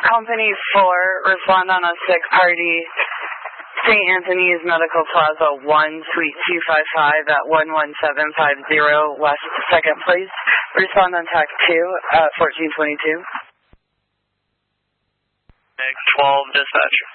Company 4, respond on a sick party, St. Anthony's Medical Plaza 1, Suite 255 at 11750 West 2nd Place. Respond on TAC 2 at 1422. X 12, dispatch.